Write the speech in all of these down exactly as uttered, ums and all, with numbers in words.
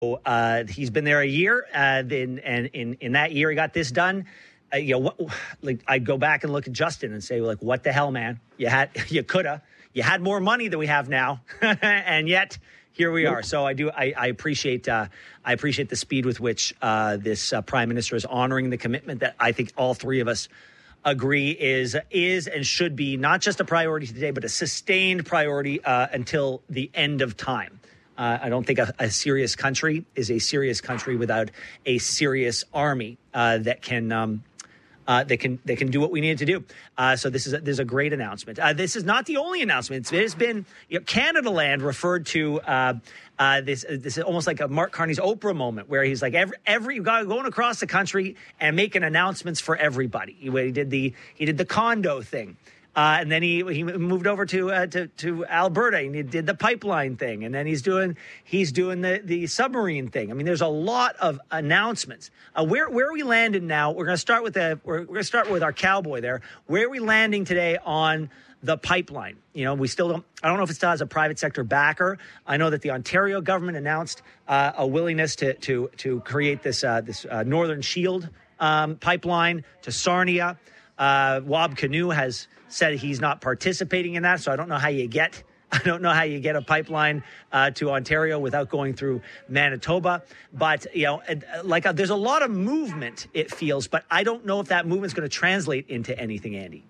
uh, he's been there a year, uh, in, and in, in that year he got this done. Uh, you know, what, like I'd go back and look at Justin and say, like, what the hell, man? You had, you coulda, you had more money than we have now, and yet here we are. So I do, I, I appreciate, uh, I appreciate the speed with which uh, this uh, prime minister is honoring the commitment that I think all three of us agree is is and should be not just a priority today, but a sustained priority uh, until the end of time. Uh, I don't think a, a serious country is a serious country without a serious army uh, that can. Um, Uh, they can they can do what we need to do. Uh, so this is a, this is a great announcement. Uh, this is not the only announcement. It's, it's been you know, Canada Land referred to uh, uh, this. Uh, this is almost like a Mark Carney's Oprah moment, where he's like every every you got going across the country and making announcements for everybody. He, he did the he did the condo thing. Uh, and then he he moved over to, uh, to to Alberta and he did the pipeline thing, and then he's doing he's doing the, the submarine thing. I mean, there's a lot of announcements. Uh, where where are we landing now? We're going to start with the we're, we're going to start with our cowboy there. Where are we landing today on the pipeline? You know, we still don't. I don't know if it still has a private sector backer. I know that the Ontario government announced uh, a willingness to to to create this uh, this uh, Northern Shield um, pipeline to Sarnia. Uh, Wab Kinew has said he's not participating in that, so I don't know how you get I don't know how you get a pipeline uh, to Ontario without going through Manitoba. But, you know, like uh, there's a lot of movement, it feels, but I don't know if that movement's going to translate into anything, Andy.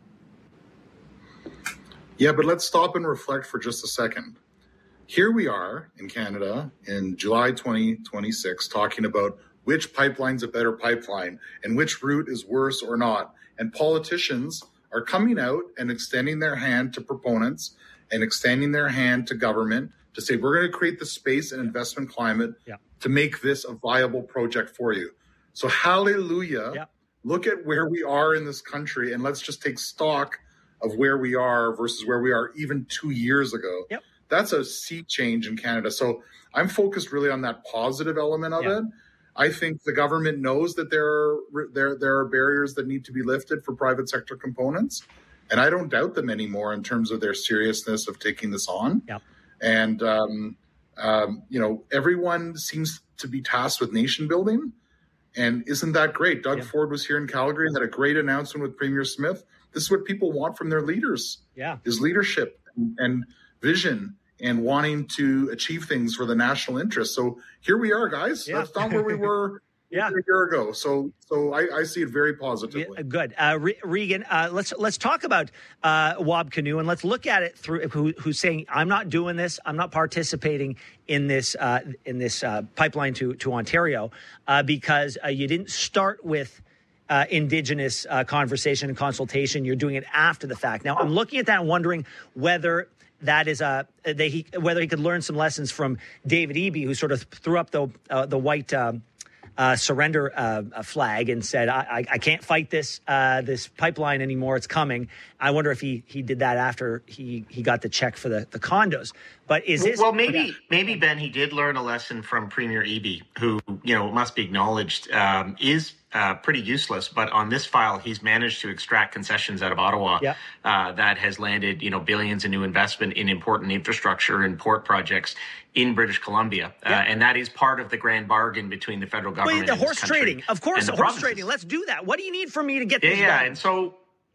Yeah, but let's stop and reflect for just a second. Here we are in Canada in July twenty twenty-six talking about which pipeline's a better pipeline and which route is worse or not. And politicians are coming out and extending their hand to proponents and extending their hand to government to say, we're going to create the space and investment climate yeah. to make this a viable project for you. So hallelujah, yeah. Look at where we are in this country, and let's just take stock of where we are versus where we are even two years ago. Yep. That's a sea change in Canada. So I'm focused really on that positive element of yeah. it. I think the government knows that there are there there are barriers that need to be lifted for private sector components, and I don't doubt them anymore in terms of their seriousness of taking this on. Yep. And um, um, you know, everyone seems to be tasked with nation building, and isn't that great? Doug yep. Ford was here in Calgary and had a great announcement with Premier Smith. This is what people want from their leaders. Yeah, is leadership and, and vision. And wanting to achieve things for the national interest. So here we are, guys. Yeah. That's not where we were yeah. a year ago. So so I, I see it very positively. Yeah, good. Uh, Re- Regan, uh, let's let's talk about uh, Wab Kinew, and let's look at it through who, who's saying, I'm not doing this. I'm not participating in this uh, in this uh, pipeline to, to Ontario uh, because uh, you didn't start with Uh, Indigenous uh, conversation and consultation. You're doing it after the fact. Now, I'm looking at that and wondering whether that is a they, he, whether he could learn some lessons from David Eby, who sort of threw up the uh, the white um, uh, surrender uh, flag and said, I, I, I can't fight this uh, this pipeline anymore. It's coming. I wonder if he he did that after he, he got the check for the, the condos. But is this well? Maybe yeah. maybe Ben he did learn a lesson from Premier Eby, who you know must be acknowledged um, is. Uh, pretty useless, but on this file, he's managed to extract concessions out of Ottawa yep. uh, that has landed, you know, billions in new investment in important infrastructure and port projects in British Columbia, yep. uh, and that is part of the grand bargain between the federal government. Wait, the and horse this country trading, of course, the, the horse trading. Let's do that. What do you need from me to get yeah, this yeah. done? And so,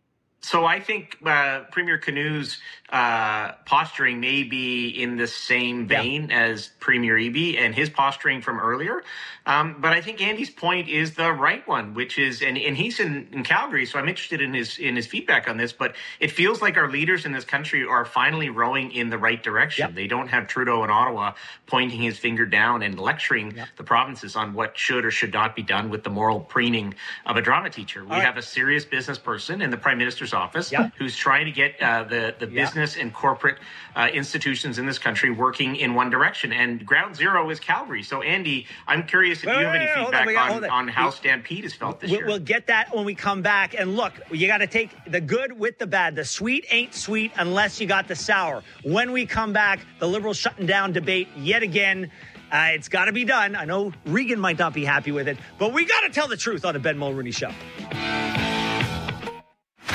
so I think uh, Premier Kinew's uh, posturing may be in the same vein yeah. as Premier Eby and his posturing from earlier. Um, but I think Andy's point is the right one, which is, and, and he's in, in Calgary, so I'm interested in his in his feedback on this, but it feels like our leaders in this country are finally rowing in the right direction. Yep. They don't have Trudeau in Ottawa pointing his finger down and lecturing yep. the provinces on what should or should not be done with the moral preening of a drama teacher. We All have right. a serious business person in the Prime Minister's office yep. who's trying to get uh, the, the yep. business and corporate uh, institutions in this country working in one direction. And ground zero is Calgary. So, Andy, I'm curious if you have any feedback on, on how Stampede has felt this we'll, year. We'll get that when we come back. And look, you got to take the good with the bad. The sweet ain't sweet unless you got the sour. When we come back, the Liberals shutting down debate yet again. Uh, it's got to be done. I know Regan might not be happy with it, but we got to tell the truth on the Ben Mulroney Show.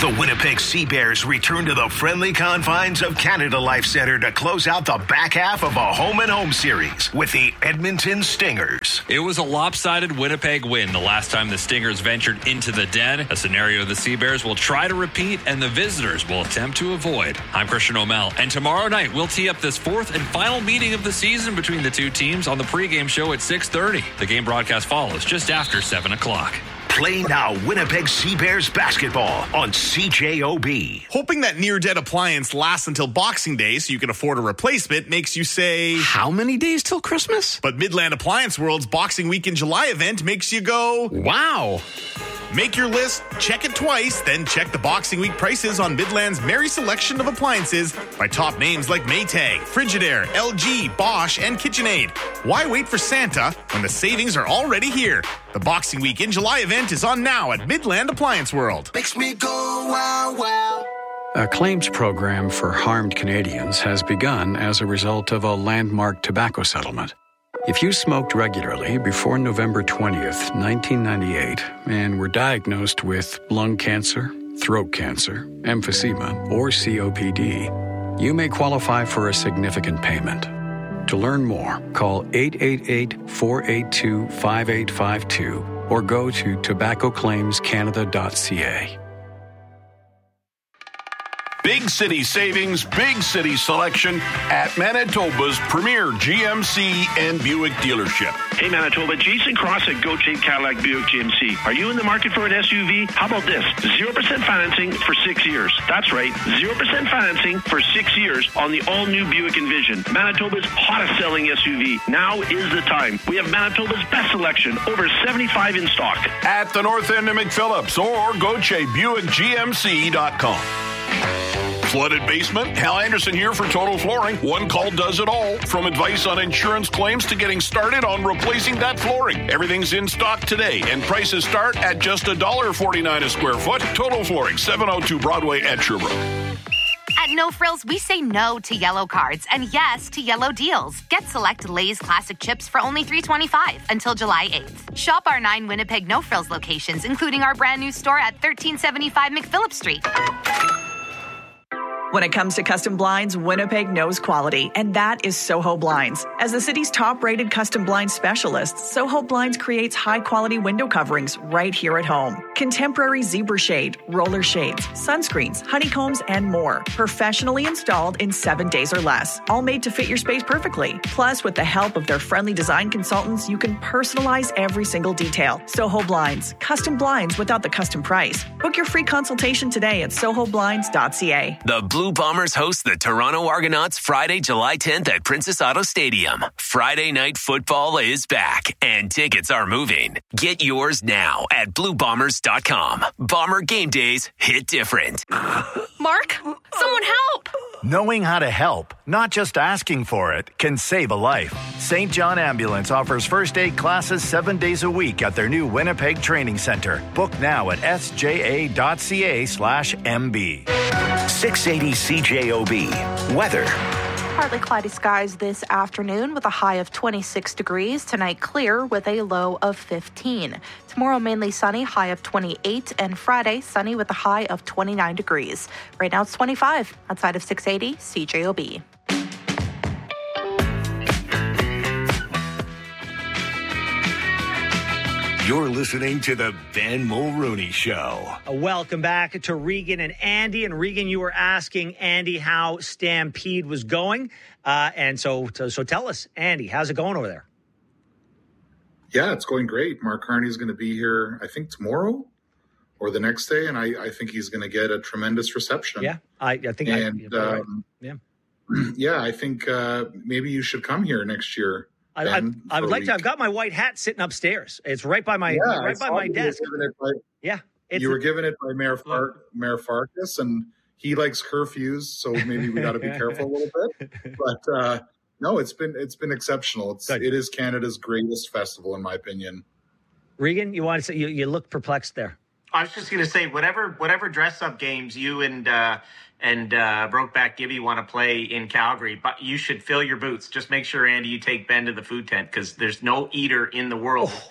The Winnipeg Sea Bears return to the friendly confines of Canada Life Centre to close out the back half of a home-and-home series with the Edmonton Stingers. It was a lopsided Winnipeg win the last time the Stingers ventured into the den, a scenario the Sea Bears will try to repeat and the visitors will attempt to avoid. I'm Christian O'Mell, and tomorrow night we'll tee up this fourth and final meeting of the season between the two teams on the pregame show at six thirty. The game broadcast follows just after seven o'clock. Play now Winnipeg Sea Bears basketball on C J O B. Hoping that near-dead appliance lasts until Boxing Day so you can afford a replacement makes you say, how many days till Christmas? But Midland Appliance World's Boxing Week in July event makes you go, wow. Make your list, check it twice, then check the Boxing Week prices on Midland's merry selection of appliances by top names like Maytag, Frigidaire, L G, Bosch, and KitchenAid. Why wait for Santa when the savings are already here? The Boxing Week in July event is on now at Midland Appliance World. Makes me go wow, wow. A claims program for harmed Canadians has begun as a result of a landmark tobacco settlement. If you smoked regularly before November twentieth, nineteen ninety-eight, and were diagnosed with lung cancer, throat cancer, emphysema, or C O P D, you may qualify for a significant payment. To learn more, call eight eight eight, four eight two, five eight five two or go to tobacco claims canada dot c a. Big city savings, big city selection at Manitoba's premier G M C and Buick dealership. Hey Manitoba, Jason Cross at Goat Shape Cadillac Buick G M C. Are you in the market for an S U V? How about this? zero percent financing for six years. That's right, zero percent financing for six years on the all-new Buick Envision. Manitoba's hottest selling S U V. Now is the time. We have Manitoba's best selection, over seventy-five in stock. At the north end of McPhillips or Goat Shape Buick G M C dot com. Flooded basement? Hal Anderson here for Total Flooring. One call does it all. From advice on insurance claims to getting started on replacing that flooring. Everything's in stock today, and prices start at just one dollar forty-nine a square foot. Total Flooring, seven oh two Broadway at Sherbrooke. At No Frills, we say no to yellow cards and yes to yellow deals. Get select Lay's classic chips for only three dollars and twenty-five cents until July eighth. Shop our nine Winnipeg No Frills locations, including our brand new store at thirteen seventy-five McPhillips Street. When it comes to custom blinds, Winnipeg knows quality, and that is Soho Blinds. As the city's top-rated custom blind specialist, Soho Blinds creates high-quality window coverings right here at home. Contemporary zebra shade, roller shades, sunscreens, honeycombs, and more. Professionally installed in seven days or less. All made to fit your space perfectly. Plus, with the help of their friendly design consultants, you can personalize every single detail. Soho Blinds. Custom blinds without the custom price. Book your free consultation today at soho blinds dot c a. The Blue Bombers host the Toronto Argonauts Friday, July tenth at Princess Auto Stadium. Friday night football is back, and tickets are moving. Get yours now at blue bombers dot com. Bomber game days hit different. Mark, someone help! Knowing how to help, not just asking for it, can save a life. Saint John Ambulance offers first aid classes seven days a week at their new Winnipeg Training Center. Book now at s j a dot c a slash m b. six eighty C J O B. Weather. Partly cloudy skies this afternoon with a high of twenty-six degrees. Tonight clear with a low of fifteen. Tomorrow mainly sunny, high of twenty-eight. And Friday sunny with a high of twenty-nine degrees. Right now it's twenty-five outside of six eighty C J O B. You're listening to the Ben Mulrooney Show. Welcome back to Regan and Andy. And Regan, you were asking Andy how Stampede was going. Uh, and so, so, so tell us, Andy, how's it going over there? Yeah, it's going great. Mark Carney is going to be here, I think, tomorrow or the next day. And I, I think he's going to get a tremendous reception. Yeah, I, I think and, I, um, right. Yeah. Yeah, I think uh, maybe you should come here next year. I, I, I would like to. I've got my white hat sitting upstairs. It's right by my yeah, right by my desk. By, yeah, it's you a, were given it by Mayor Far, Mayor Farkas, and he likes curfews, so maybe we got to be careful a little bit. But uh, no, it's been it's been exceptional. It's Good. It is Canada's greatest festival, in my opinion. Regan, you want to say you, you look perplexed there. I was just going to say whatever whatever dress up games you and. Uh, and uh, Brokeback Gibby want to play in Calgary, but you should fill your boots. Just make sure, Andy, you take Ben to the food tent because there's no eater in the world. Oh.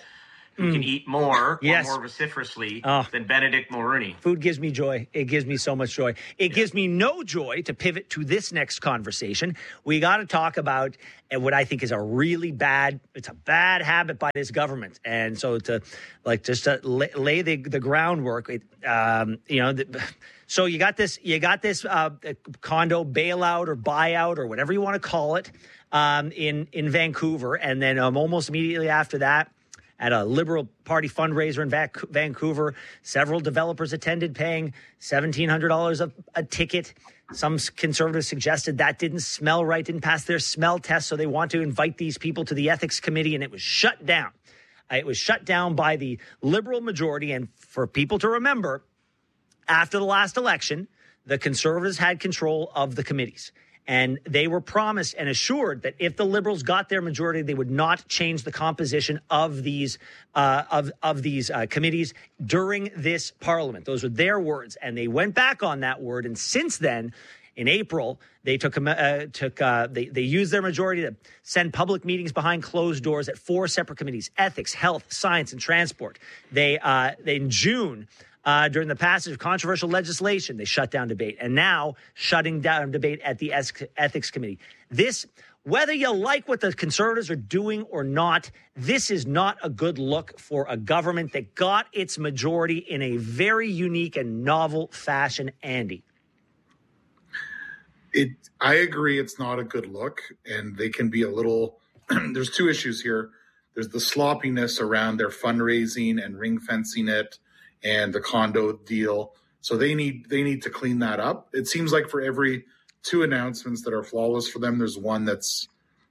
who Mm. can eat more Yes. or more vociferously Oh. than Benedict Mulroney. Food gives me joy. It gives me so much joy. It yeah. gives me no joy to pivot to this next conversation. We got to talk about what I think is a really bad, it's a bad habit by this government. And so to like just to lay the, the groundwork, it, um, you know, the, so you got this, you got this uh, condo bailout or buyout or whatever you want to call it um, in, in Vancouver. And then um, almost immediately after that, at a Liberal Party fundraiser in Vac- Vancouver, several developers attended, paying seventeen hundred dollars a, a ticket. Some conservatives suggested that didn't smell right, didn't pass their smell test, so they want to invite these people to the ethics committee, and it was shut down. Uh, it was shut down by the Liberal majority, and for people to remember, after the last election, the Conservatives had control of the committees. And they were promised and assured that if the Liberals got their majority, they would not change the composition of these uh, of of these uh, committees during this Parliament. Those were their words, and they went back on that word. And since then, in April, they took uh, took uh, they they used their majority to send public meetings behind closed doors at four separate committees: ethics, health, science, and transport. They uh, they in June. Uh, during the passage of controversial legislation, they shut down debate, and now shutting down debate at the Ethics Committee. This, whether you like what the Conservatives are doing or not, this is not a good look for a government that got its majority in a very unique and novel fashion, Andy. It, I agree it's not a good look, and they can be a little – there's two issues here. There's the sloppiness around their fundraising and ring fencing it, and the condo deal. So they need they need to clean that up. It seems like for every two announcements that are flawless for them, there's one that's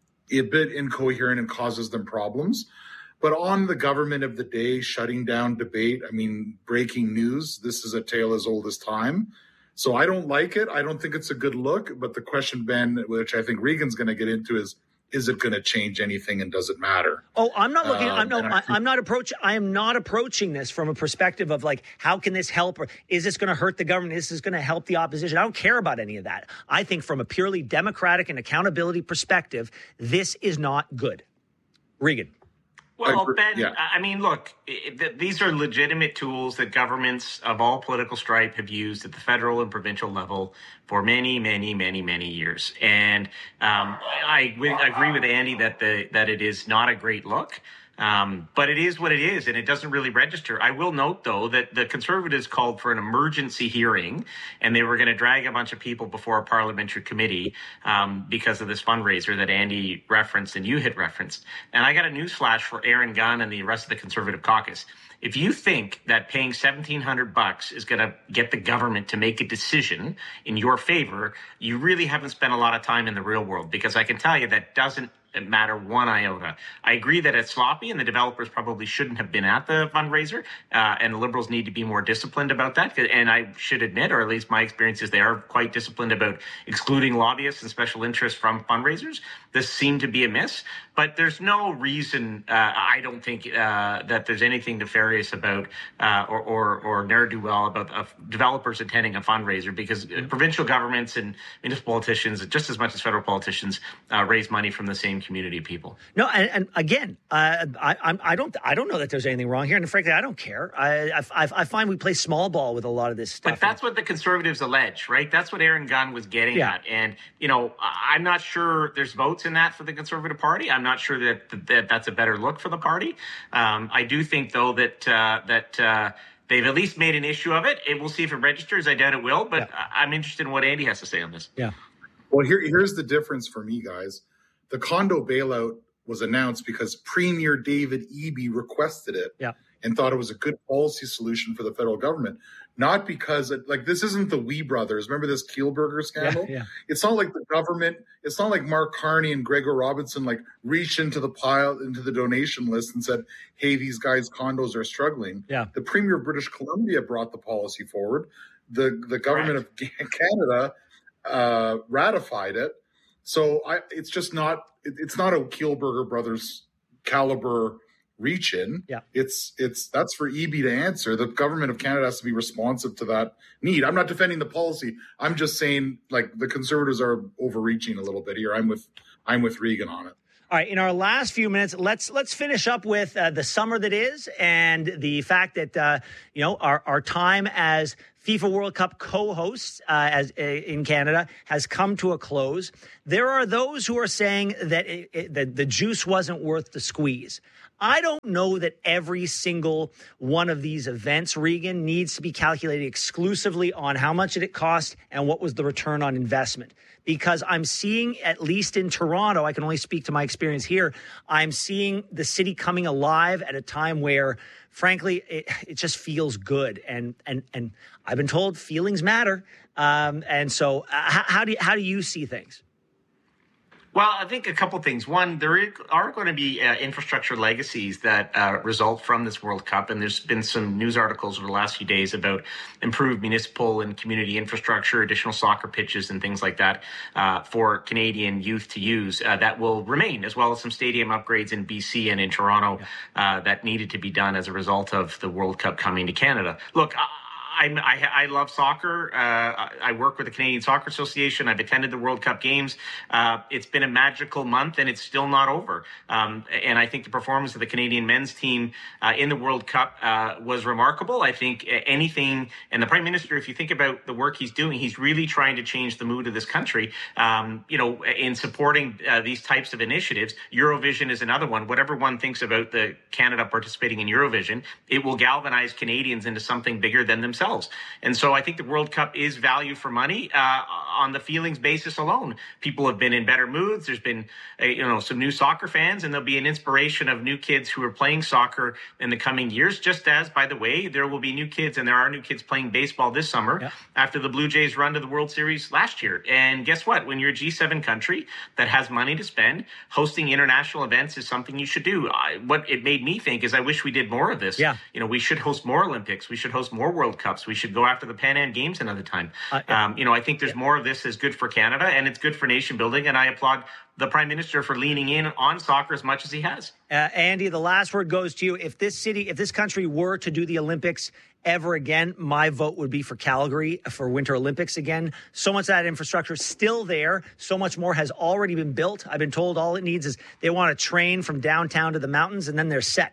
a bit incoherent and causes them problems. But on the government of the day, shutting down debate, I mean, breaking news, this is a tale as old as time. So I don't like it. I don't think it's a good look. But the question, Ben, which I think Regan's going to get into is, is it going to change anything and does it matter? Oh, I'm not looking. Um, I'm no. I I, I'm not approaching. I am not approaching this from a perspective of like, how can this help, or is this going to hurt the government? Is this going to help the opposition? I don't care about any of that. I think from a purely democratic and accountability perspective, this is not good. Regan. Well, Ben, yeah. I mean, look, it, these are legitimate tools that governments of all political stripe have used at the federal and provincial level for many, many, many, many years. And um, I, I agree with Andy that the that it is not a great look. Um, but it is what it is, and it doesn't really register. I will note, though, that the Conservatives called for an emergency hearing, and they were going to drag a bunch of people before a parliamentary committee um, because of this fundraiser that Andy referenced and you had referenced. And I got a newsflash for Aaron Gunn and the rest of the Conservative caucus. If you think that paying seventeen hundred bucks is going to get the government to make a decision in your favor, you really haven't spent a lot of time in the real world, because I can tell you that doesn't matter one iota. I agree that it's sloppy and the developers probably shouldn't have been at the fundraiser, uh, and the Liberals need to be more disciplined about that. And I should admit, or at least my experience is they are quite disciplined about excluding lobbyists and special interests from fundraisers. This seemed to be a miss, but there's no reason, uh, I don't think, uh, that there's anything nefarious about uh, or, or, or ne'er-do-well about uh, developers attending a fundraiser, because mm-hmm. provincial governments and municipal politicians, just as much as federal politicians, uh, raise money from the same community of people. No, and, and again, uh, I, I'm, I don't, I don't know that there's anything wrong here, and frankly, I don't care. I, I, I find we play small ball with a lot of this stuff. But that's what the Conservatives allege, right? That's what Aaron Gunn was getting yeah. at, and you know, I'm not sure there's votes in that for the Conservative Party. I'm not sure that, that that's a better look for the party. Um, I do think, though, that uh, that. Uh, They've at least made an issue of it, and we'll see if it registers. I doubt it will, but yeah. I'm interested in what Andy has to say on this. Yeah. Well, here, here's the difference for me, guys. The condo bailout was announced because Premier David Eby requested it yeah. and thought it was a good policy solution for the federal government. Not because, it, like, this isn't the Wee brothers. Remember this Kielburger scandal? Yeah, yeah. It's not like the government, it's not like Mark Carney and Gregor Robinson, like, reached into the pile, into the donation list and said, hey, these guys' condos are struggling. Yeah. The Premier of British Columbia brought the policy forward. The, the government right. of Canada uh, ratified it. So I, it's just not, it, it's not a Kielburger brothers caliber reach in. Yeah. It's, it's, that's for Eby to answer. The government of Canada has to be responsive to that need. I'm not defending the policy. I'm just saying, like, the Conservatives are overreaching a little bit here. I'm with, I'm with Regan on it. All right, in our last few minutes, let's let's finish up with uh, the summer that is, and the fact that uh, you know our our time as FIFA World Cup co-hosts uh, as uh, in Canada has come to a close. There are those who are saying that it, it, that the juice wasn't worth the squeeze. I don't know that every single one of these events, Regan, needs to be calculated exclusively on how much did it cost and what was the return on investment. Because I'm seeing, at least in Toronto, I can only speak to my experience here, I'm seeing the city coming alive at a time where, frankly, it, it just feels good. And and and I've been told feelings matter. Um, and so uh, how, how do you, how do you see things? Well, I think a couple things. One, there are going to be uh, infrastructure legacies that uh, result from this World Cup. And there's been some news articles over the last few days about improved municipal and community infrastructure, additional soccer pitches and things like that uh, for Canadian youth to use uh, that will remain, as well as some stadium upgrades in B C and in Toronto uh, that needed to be done as a result of the World Cup coming to Canada. Look, I, I'm, I, I love soccer. Uh, I work with the Canadian Soccer Association. I've attended the World Cup games. Uh, it's been a magical month, and it's still not over. Um, and I think the performance of the Canadian men's team uh, in the World Cup uh, was remarkable. I think anything, and the Prime Minister, if you think about the work he's doing, he's really trying to change the mood of this country, um, you know, in supporting uh, these types of initiatives. Eurovision is another one. Whatever one thinks about the Canada participating in Eurovision, it will galvanize Canadians into something bigger than themselves. And so I think the World Cup is value for money uh, on the feelings basis alone. People have been in better moods. There's been, uh, you know, some new soccer fans, and there'll be an inspiration of new kids who are playing soccer in the coming years. Just as, by the way, there will be new kids, and there are new kids playing baseball this summer yeah. after the Blue Jays run to the World Series last year. And guess what? When you're a G seven country that has money to spend, hosting international events is something you should do. I, what it made me think is I wish we did more of this. Yeah. You know, we should host more Olympics. We should host more World Cups. We should go after the Pan Am Games another time. Uh, um, you know, I think there's more of this is good for Canada, and it's good for nation building. And I applaud the Prime Minister for leaning in on soccer as much as he has. Uh, Andy, the last word goes to you. If this city, if this country were to do the Olympics ever again, my vote would be for Calgary for Winter Olympics again. So much of that infrastructure is still there. So much more has already been built. I've been told all it needs is they want to train from downtown to the mountains, and then they're set.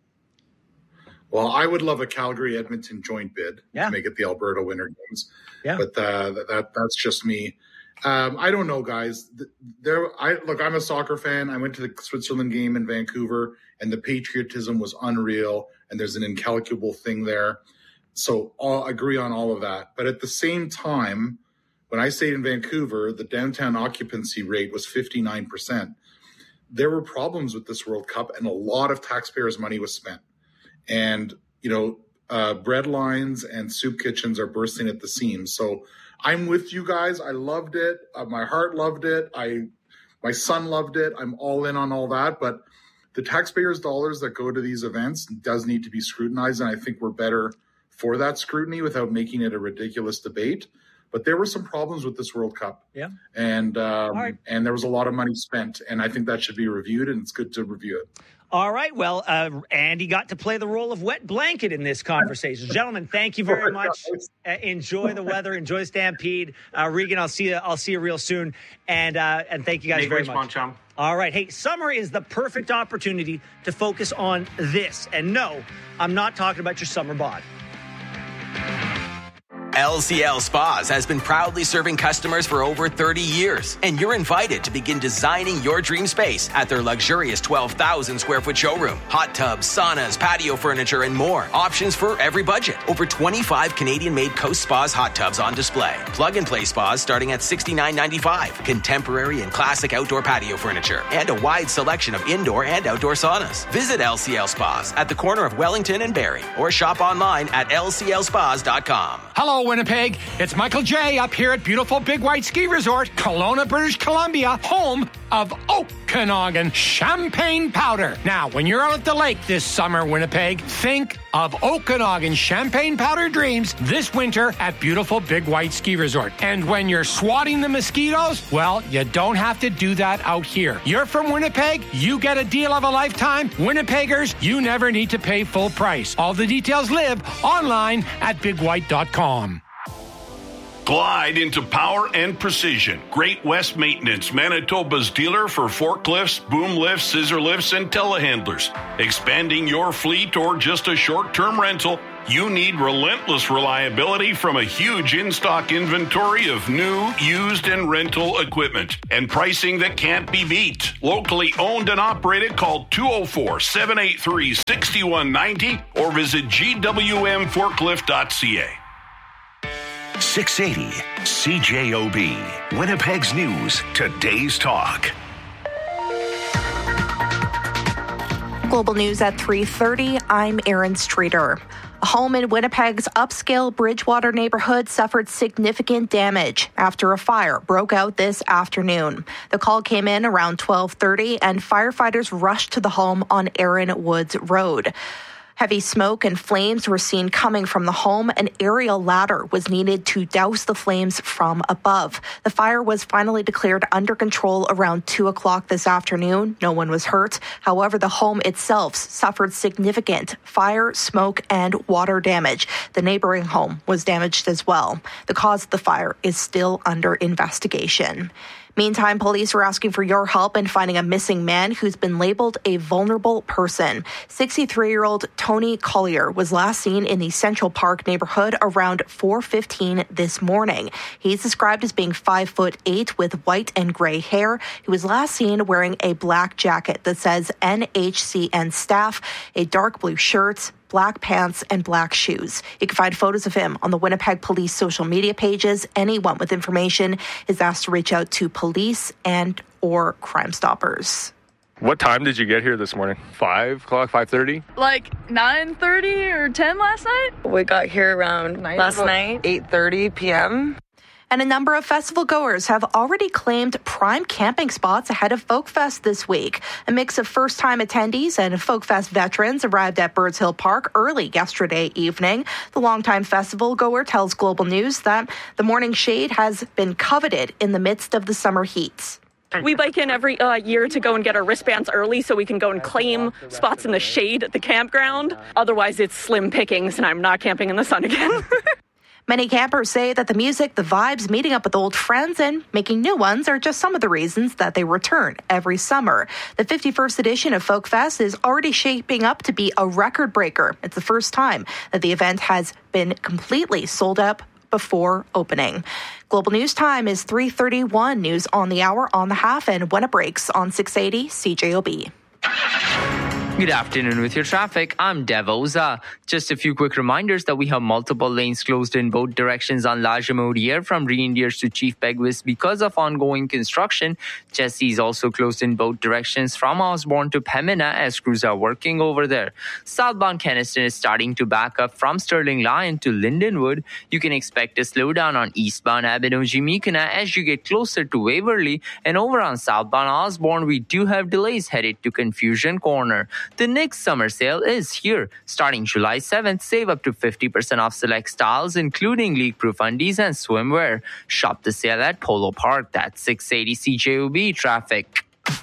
Well, I would love a Calgary-Edmonton joint bid yeah. to make it the Alberta Winter Games. Yeah. But uh, that that's just me. Um, I don't know, guys. There, I look. I'm a soccer fan. I went to the Switzerland game in Vancouver, and the patriotism was unreal. And there's an incalculable thing there. So I'll agree on all of that. But at the same time, when I stayed in Vancouver, the downtown occupancy rate was fifty-nine percent. There were problems with this World Cup, and a lot of taxpayers' money was spent. And, you know, uh, bread lines and soup kitchens are bursting at the seams. So I'm with you guys. I loved it. Uh, my heart loved it. I, my son loved it. I'm all in on all that. But the taxpayers' dollars that go to these events does need to be scrutinized. And I think we're better for that scrutiny without making it a ridiculous debate. But there were some problems with this World Cup. Yeah. And, um, right. and there was a lot of money spent. And I think that should be reviewed, and it's good to review it. All right. Well, uh, Andy got to play the role of wet blanket in this conversation. Gentlemen, thank you very much. Uh, enjoy the weather. Enjoy the Stampede. Uh, Regan, I'll see you. I'll see you real soon. And uh, and thank you guys Make very wish, much. Bon chum. All right. Hey, summer is the perfect opportunity to focus on this. And no, I'm not talking about your summer bod. L C L Spas has been proudly serving customers for over thirty years, and you're invited to begin designing your dream space at their luxurious twelve thousand square foot showroom. Hot tubs, saunas, patio furniture, and more. Options for every budget. Over twenty-five Canadian-made Coast Spas hot tubs on display. Plug-and-play spas starting at sixty-nine ninety-five. Contemporary and classic outdoor patio furniture, and a wide selection of indoor and outdoor saunas. Visit L C L Spas at the corner of Wellington and Barrie, or shop online at L C L spas dot com. Hello, Winnipeg. It's Michael J. up here at beautiful Big White Ski Resort, Kelowna, British Columbia, home of Okanagan Champagne Powder. Now, when you're out at the lake this summer, Winnipeg, think of Okanagan Champagne Powder dreams this winter at beautiful Big White Ski Resort. And when you're swatting the mosquitoes, well, you don't have to do that out here. You're from Winnipeg, you get a deal of a lifetime. Winnipeggers, you never need to pay full price. All the details live online at big white dot com. Glide into power and precision. Great West Maintenance, Manitoba's dealer for forklifts, boom lifts, scissor lifts, and telehandlers. Expanding your fleet or just a short-term rental, you need relentless reliability from a huge in-stock inventory of new, used, and rental equipment. And pricing that can't be beat. Locally owned and operated, call two oh four, seven eight three, six one nine oh or visit g w m forklift dot c a. six eighty C J O B, Winnipeg's News, Today's Talk. Global News at three thirty. I'm Erin Streeter. A home in Winnipeg's upscale Bridgewater neighborhood suffered significant damage after a fire broke out this afternoon. The call came in around twelve thirty, and firefighters rushed to the home on Erin Woods Road. Heavy smoke and flames were seen coming from the home. An aerial ladder was needed to douse the flames from above. The fire was finally declared under control around two o'clock this afternoon. No one was hurt. However, the home itself suffered significant fire, smoke, and water damage. The neighboring home was damaged as well. The cause of the fire is still under investigation. Meantime, police are asking for your help in finding a missing man who's been labeled a vulnerable person. sixty-three-year-old Tony Collier was last seen in the Central Park neighborhood around four fifteen this morning. He's described as being five foot eight with white and gray hair. He was last seen wearing a black jacket that says N H C N staff, a dark blue shirt, black pants, and black shoes. You can find photos of him on the Winnipeg Police social media pages. Anyone with information is asked to reach out to police and or Crime Stoppers. What time did you get here this morning? five o'clock, five thirty? Like nine thirty or ten last night? We got here around night, last night, eight thirty p.m. And a number of festival goers have already claimed prime camping spots ahead of Folkfest this week. A mix of first-time attendees and Folkfest veterans arrived at Birds Hill Park early yesterday evening. The longtime festival goer tells Global News that the morning shade has been coveted in the midst of the summer heat. We bike in every uh, year to go and get our wristbands early so we can go and claim spots in the shade at the campground. Otherwise, it's slim pickings, and I'm not camping in the sun again. Many campers say that the music, the vibes, meeting up with old friends, and making new ones are just some of the reasons that they return every summer. The fifty-first edition of Folkfest is already shaping up to be a record breaker. It's the first time that the event has been completely sold out before opening. Global News time is three thirty-one. News on the hour, on the half, and when it breaks on six eighty C J O B. Good afternoon with your traffic. I'm Dev Oza. Just a few quick reminders that we have multiple lanes closed in both directions on La Jamodiere from Reindeers to Chief Peguis because of ongoing construction. Jesse is also closed in both directions from Osborne to Pembina as crews are working over there. Southbound Keniston is starting to back up from Sterling Lion to Lindenwood. You can expect a slowdown on eastbound Abinogi-Mikuna as you get closer to Waverly. And over on southbound Osborne, we do have delays headed to Confusion Corner. The next summer sale is here. Starting July seventh, save up to fifty percent off select styles, including leak-proof undies and swimwear. Shop the sale at Polo Park. That's six eighty C J O B traffic.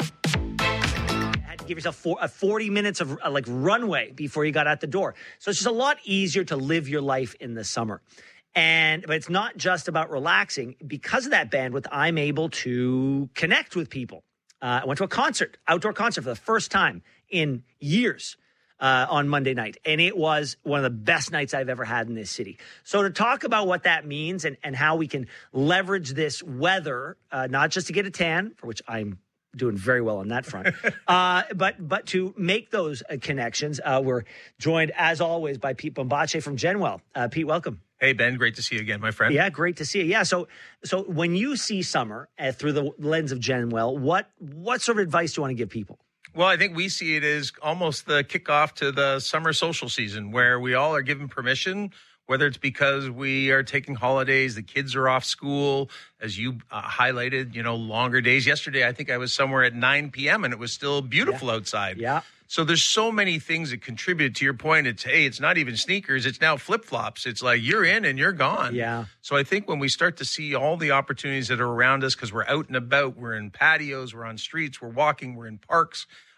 Had to give yourself four, uh, forty minutes of uh, like runway before you got out the door. So it's just a lot easier to live your life in the summer. And but it's not just about relaxing. Because of that bandwidth, I'm able to connect with people. Uh, I went to a concert, outdoor concert for the first time in years uh, on Monday night. And it was one of the best nights I've ever had in this city. So to talk about what that means and, and how we can leverage this weather, uh, not just to get a tan, for which I'm doing very well on that front, uh, but but to make those uh, connections, uh, we're joined, as always, by Pete Bombace from Genwell. Uh, Pete, welcome. Hey, Ben, great to see you again, my friend. Yeah, great to see you. Yeah, so so when you see summer uh, through the lens of Genwell, what what sort of advice do you want to give people? Well, I think we see it as almost the kickoff to the summer social season where we all are given permission, whether it's because we are taking holidays, the kids are off school, as you uh, highlighted, you know, longer days. Yesterday, I think I was somewhere at nine p.m. and it was still beautiful yeah. outside. Yeah. So there's so many things that contribute to your point. It's, hey, it's not even sneakers. It's now flip-flops. It's like you're in and you're gone. Yeah. So I think when we start to see all the opportunities that are around us because we're out and about, we're in patios, we're on streets, we're walking, we're in parks,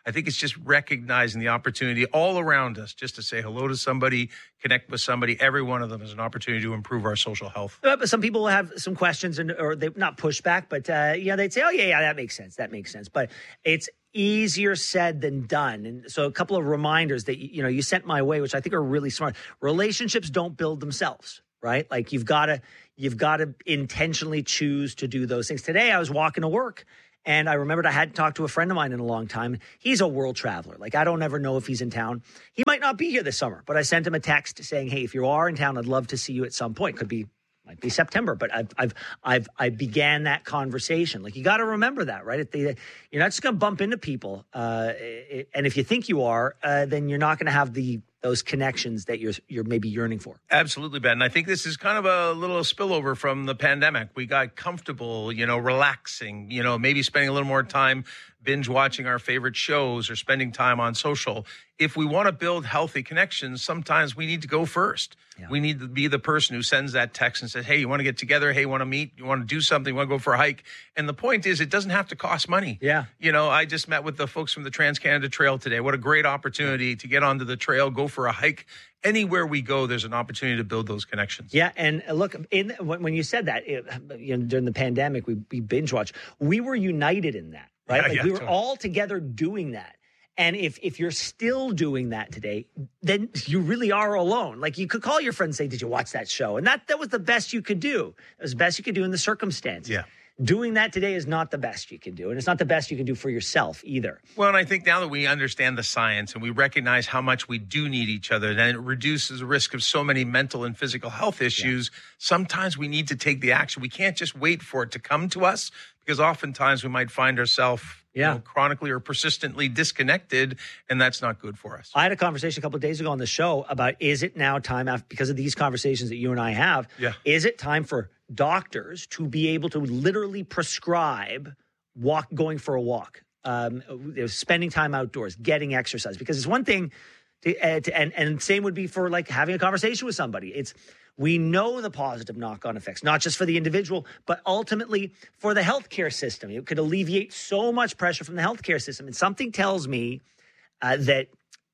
I think it's just recognizing the opportunity all around us just to say hello to somebody, connect with somebody. Every one of them is an opportunity to improve our social health. Uh, but some people have some questions, and or they not pushback, but uh, yeah, they'd say, "Oh yeah, yeah, that makes sense. That makes sense." But it's easier said than done. And so, a couple of reminders that you know you sent my way, which I think are really smart. Relationships don't build themselves, right? Like you've got to you've got to intentionally choose to do those things. Today, I was walking to work. And I remembered I hadn't talked to a friend of mine in a long time. He's a world traveler. Like, I don't ever know if he's in town. He might not be here this summer, but I sent him a text saying, hey, if you are in town, I'd love to see you at some point. Could be, might be September, but I've, I've, I've, I began that conversation. Like, you got to remember that, right? At the, you're not just going to bump into people. Uh, it, and if you think you are, uh, then you're not going to have the, those connections that you're you're maybe yearning for. Absolutely, Ben. I think this is kind of a little spillover from the pandemic. We got comfortable, you know, relaxing, you know, maybe spending a little more time binge watching our favorite shows or spending time on social. If we want to build healthy connections, sometimes we need to go first. Yeah. We need to be the person who sends that text and says, hey, you want to get together? Hey, you want to meet? You want to do something? You want to go for a hike? And the point is, it doesn't have to cost money. Yeah. You know, I just met with the folks from the Trans-Canada Trail today. What a great opportunity to get onto the trail, go for a hike. Anywhere we go, there's an opportunity to build those connections. Yeah, and look, in, when you said that, it, you know, during the pandemic, we, we binge watched. We were united in that, right? Yeah, like yeah, we were totally. all together doing that. And if if you're still doing that today, then you really are alone. Like, you could call your friend and say, did you watch that show? And that that was the best you could do. It was the best you could do in the circumstances. Yeah. Doing that today is not the best you can do. And it's not the best you can do for yourself either. Well, and I think now that we understand the science and we recognize how much we do need each other, then it reduces the risk of so many mental and physical health issues. Yeah. Sometimes we need to take the action. We can't just wait for it to come to us, because oftentimes we might find ourselves yeah. you know, chronically or persistently disconnected, and that's not good for us. I had a conversation a couple of days ago on the show about, is it now time, after, because of these conversations that you and I have, yeah. is it time for doctors to be able to literally prescribe walk, going for a walk, um, spending time outdoors, getting exercise? Because it's one thing, to, uh, to, and and same would be for like having a conversation with somebody. It's we know the positive knock-on effects, not just for the individual, but ultimately for the healthcare system. It could alleviate so much pressure from the healthcare system. And something tells me uh, that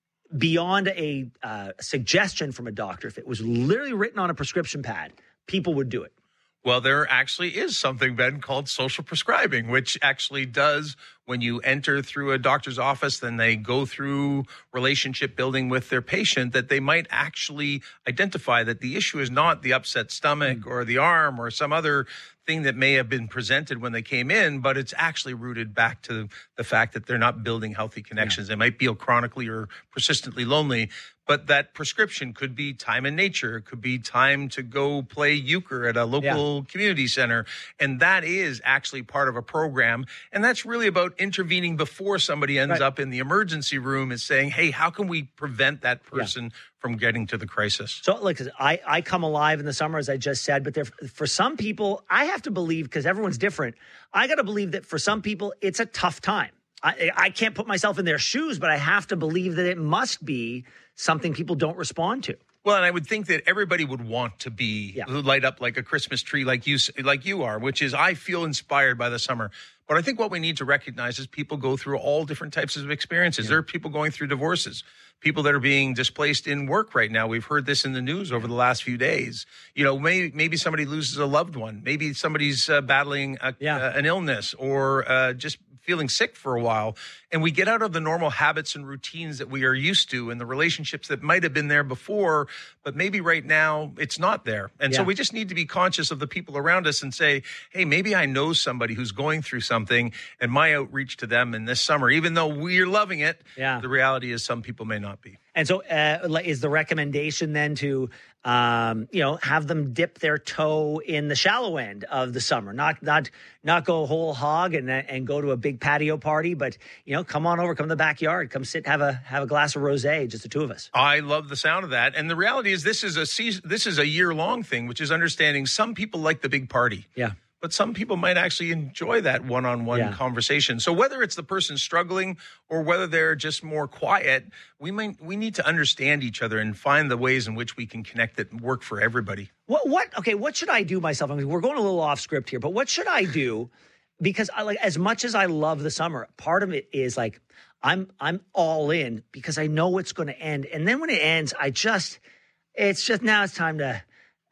beyond a uh, suggestion from a doctor, if it was literally written on a prescription pad, people would do it. Well, there actually is something, Ben, called social prescribing, which actually does, when you enter through a doctor's office, then they go through relationship building with their patient, that they might actually identify that the issue is not the upset stomach or the arm or some other thing that may have been presented when they came in, but it's actually rooted back to the fact that they're not building healthy connections. Yeah. They might feel chronically or persistently lonely, but that prescription could be time in nature. It could be time to go play euchre at a local yeah. community center. And that is actually part of a program. And that's really about intervening before somebody ends right. up in the emergency room, is saying, hey, how can we prevent that person yeah. from getting to the crisis? So, look, I, I come alive in the summer, as I just said, but there, for some people, I have to believe, because everyone's different, I got to believe that for some people, it's a tough time. I, I can't put myself in their shoes, but I have to believe that it must be something people don't respond to. Well, and I would think that everybody would want to be yeah. light up like a Christmas tree, like you like you are, which is, I feel inspired by the summer. But I think what we need to recognize is people go through all different types of experiences. Yeah. There are people going through divorces, people that are being displaced in work right now. We've heard this in the news over the last few days. You know, maybe, maybe somebody loses a loved one. Maybe somebody's uh, battling a, yeah. uh, an illness, or uh, just feeling sick for a while, and we get out of the normal habits and routines that we are used to, and the relationships that might have been there before, but maybe right now it's not there. And yeah. so we just need to be conscious of the people around us and say, hey, maybe I know somebody who's going through something, and my outreach to them in this summer, even though we're loving it, yeah. the reality is some people may not be. And so uh, is the recommendation then to, um, you know, have them dip their toe in the shallow end of the summer, not not not go whole hog and and go to a big patio party, but, you know, come on over, come to the backyard, come sit, have a have a glass of rosé, just the two of us. I love the sound of that. And the reality is this is a season, this is a year long thing, which is understanding some people like the big party. Yeah. But some people might actually enjoy that one-on-one yeah. conversation. So whether it's the person struggling or whether they're just more quiet, we might we need to understand each other and find the ways in which we can connect that work for everybody. What what okay, what should I do myself? I mean, we're going a little off script here, but what should I do? Because I like, as much as I love the summer, part of it is like, I'm I'm all in because I know it's going to end. And then when it ends, I just, it's just now it's time to,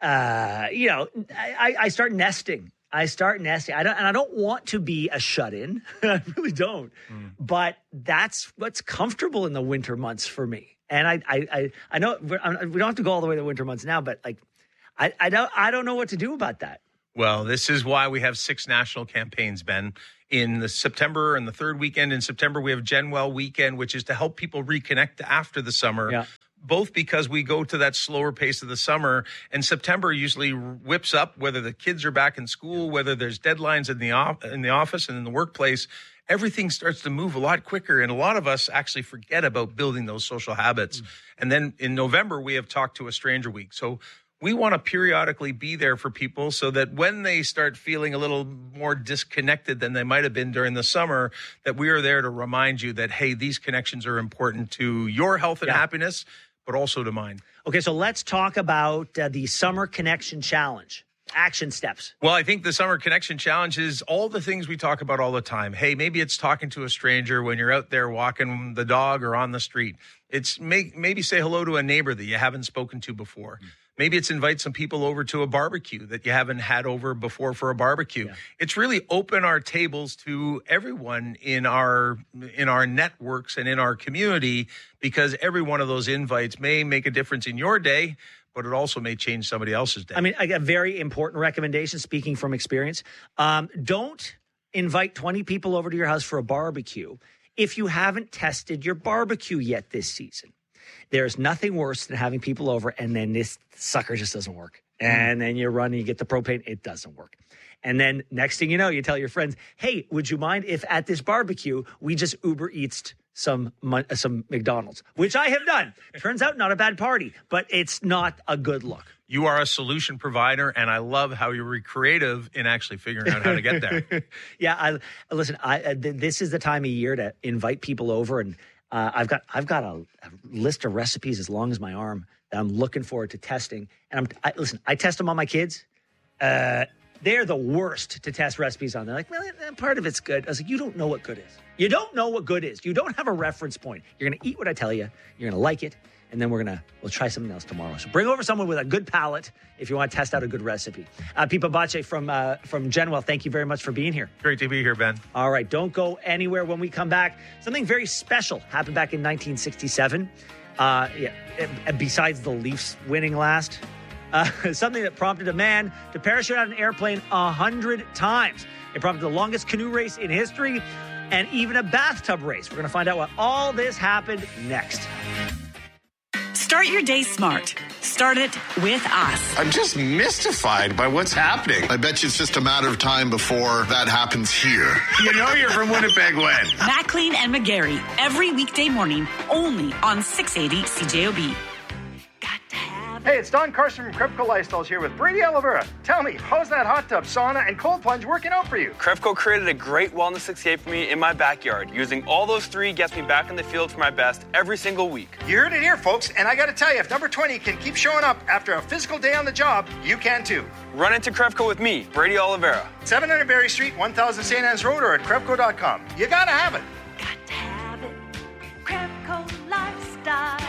uh, you know, I, I start nesting. I start nesting. I don't, and I don't want to be a shut-in. I really don't. Mm. But that's what's comfortable in the winter months for me. And I, I, I, I know we don't have to go all the way to the winter months now, but like, I, I don't, I don't know what to do about that. Well, this is why we have six national campaigns, Ben. In the September and the third weekend in September, we have Genwell Weekend, which is to help people reconnect after the summer. Yeah. Both because we go to that slower pace of the summer, and September usually whips up, whether the kids are back in school, whether there's deadlines in the off- in the office and in the workplace, everything starts to move a lot quicker. And a lot of us actually forget about building those social habits. Mm. And then in November, we have Talk to a Stranger Week. So we want to periodically be there for people so that when they start feeling a little more disconnected than they might have been during the summer, that we are there to remind you that, hey, these connections are important to your health and yeah. happiness, but also to mine. Okay, so let's talk about uh, the Summer Connection Challenge. Action steps. Well, I think the Summer Connection Challenge is all the things we talk about all the time. Hey, maybe it's talking to a stranger when you're out there walking the dog or on the street. It's make, maybe say hello to a neighbor that you haven't spoken to before. Mm. Maybe it's invite some people over to a barbecue that you haven't had over before for a barbecue. Yeah. It's really open our tables to everyone in our in our networks and in our community, because every one of those invites may make a difference in your day, but it also may change somebody else's day. I mean, I got a very important recommendation, speaking from experience. Um, don't invite twenty people over to your house for a barbecue if you haven't tested your barbecue yet this season. There's nothing worse than having people over and then this sucker just doesn't work. And then you run and you get the propane, it doesn't work. And then next thing you know, you tell your friends, hey, would you mind if at this barbecue we just Uber Eats some some McDonald's, which I have done. Turns out not a bad party, but it's not a good look. You are a solution provider, and I love how you're creative in actually figuring out how to get there. yeah, I, listen, I, uh, th- this is the time of year to invite people over, and uh, I've got I've got a, a list of recipes as long as my arm that I'm looking forward to testing. And I'm I, listen, I test them on my kids. Uh, they're the worst to test recipes on. They're like, well, part of it's good. I was like, you don't know what good is. You don't know what good is. You don't have a reference point. You're going to eat what I tell you. You're going to like it. And then we're going to, we'll try something else tomorrow. So bring over someone with a good palate if you want to test out a good recipe. Uh, Pipa Bache from, uh, from Genwell, thank you very much for being here. Great to be here, Ben. All right. Don't go anywhere when we come back. Something very special happened back in nineteen sixty-seven. Uh, yeah, besides the Leafs winning last, uh, something that prompted a man to parachute out of an airplane a hundred times. It prompted the longest canoe race in history and even a bathtub race. We're going to find out what all this happened next. Start your day smart. Start it with us. I'm just mystified by what's happening. I bet you it's just a matter of time before that happens here. You know you're from Winnipeg when? McLean and McGarry, every weekday morning, only on six eighty C J O B. Hey, it's Don Carson from Krepco Lifestyles here with Brady Oliveira. Tell me, how's that hot tub, sauna, and cold plunge working out for you? Krepco created a great wellness escape for me in my backyard. Using all those three gets me back in the field for my best every single week. You heard it here, folks, and I gotta tell you, if number twenty can keep showing up after a physical day on the job, you can too. Run into Krepco with me, Brady Oliveira. seven hundred Berry Street, one thousand Saint Anne's Road, or at Krepco dot com. You gotta have it. Got to have it. Krepco Lifestyles.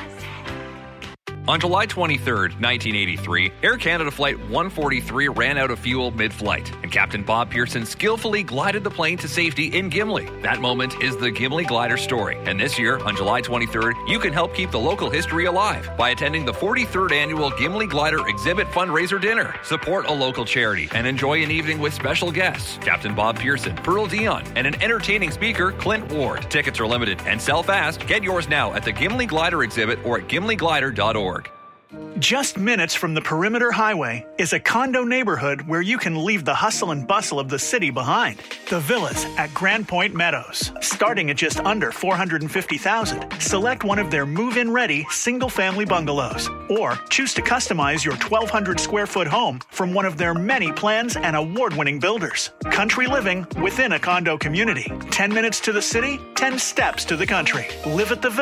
On July twenty-third, nineteen eighty-three, Air Canada Flight one forty-three ran out of fuel mid-flight, and Captain Bob Pearson skillfully glided the plane to safety in Gimli. That moment is the Gimli Glider story, and this year, on July twenty-third, you can help keep the local history alive by attending the forty-third Annual Gimli Glider Exhibit Fundraiser Dinner. Support a local charity and enjoy an evening with special guests, Captain Bob Pearson, Pearl Dion, and an entertaining speaker, Clint Ward. Tickets are limited and sell fast. Get yours now at the Gimli Glider Exhibit or at gimli glider dot org. Just minutes from the Perimeter Highway is a condo neighborhood where you can leave the hustle and bustle of the city behind. The Villas at Grand Point Meadows. Starting at just under four hundred fifty thousand dollars, select one of their move-in ready single-family bungalows. Or choose to customize your twelve hundred square foot home from one of their many plans and award-winning builders. Country living within a condo community. ten minutes to the city, ten steps to the country. Live at the Villas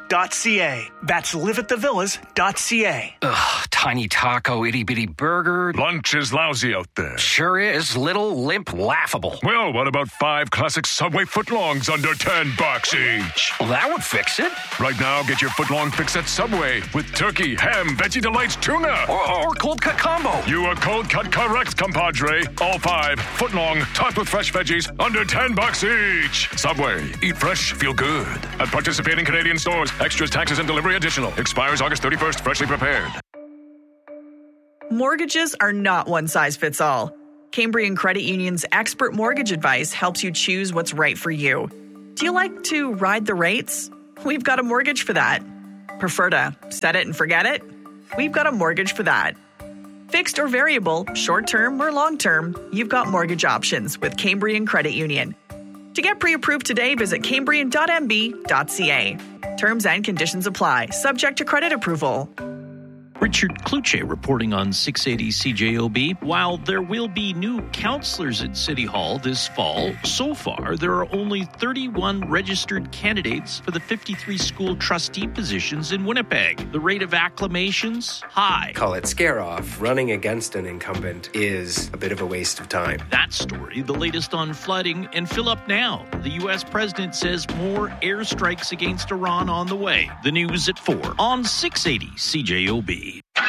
dot c a. That's live at the villas dot c a. Ugh, tiny taco, itty bitty burger. Lunch is lousy out there. Sure is. Little, limp, laughable. Well, what about five classic Subway footlongs under ten bucks each? Well, that would fix it. Right now, get your footlong fix at Subway with turkey, ham, Veggie Delights, tuna. Or, or cold cut combo. You are cold cut correct, compadre. All five footlong, topped with fresh veggies, under ten bucks each. Subway. Eat fresh, feel good. At participating Canadian stores. Extras, taxes, and delivery additional. Expires August thirty-first. Freshly prepared. Mortgages are not one size fits all. Cambrian Credit Union's expert mortgage advice helps you choose what's right for you. Do you like to ride the rates? We've got a mortgage for that. Prefer to set it and forget it? We've got a mortgage for that. Fixed or variable, short-term or long-term, you've got mortgage options with Cambrian Credit Union. To get pre-approved today, visit cambrian dot m b dot c a. Terms and conditions apply, subject to credit approval. Richard Kluche reporting on six eighty C J O B. While there will be new counselors at City Hall this fall, so far there are only thirty-one registered candidates for the fifty-three school trustee positions in Winnipeg. The rate of acclamations, high. Call it scare-off. Running against an incumbent is a bit of a waste of time. That story, the latest on flooding, and fill up now. The U S president says more airstrikes against Iran on the way. The news at four on six eighty C J O B.